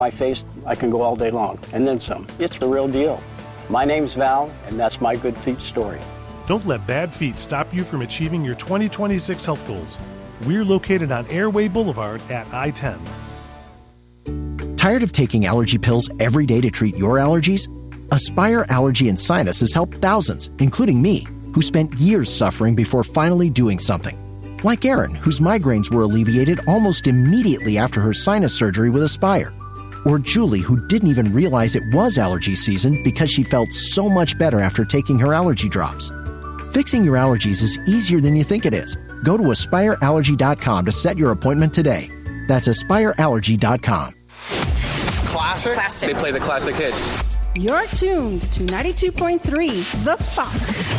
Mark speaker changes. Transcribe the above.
Speaker 1: My face, I can go all day long, and then some. It's the real deal. My name's Val, and that's my Good Feet story.
Speaker 2: Don't let bad feet stop you from achieving your 2026 health goals. We're located on Airway Boulevard at I-10.
Speaker 3: Tired of taking allergy pills every day to treat your allergies? Aspire Allergy and Sinus has helped thousands, including me, who spent years suffering before finally doing something. Like Erin, whose migraines were alleviated almost immediately after her sinus surgery with Aspire. Or Julie, who didn't even realize it was allergy season because she felt so much better after taking her allergy drops. Fixing your allergies is easier than you think it is. Go to AspireAllergy.com to set your appointment today. That's AspireAllergy.com.
Speaker 4: Classic? They play the classic hits.
Speaker 5: You're tuned to 92.3 The Fox.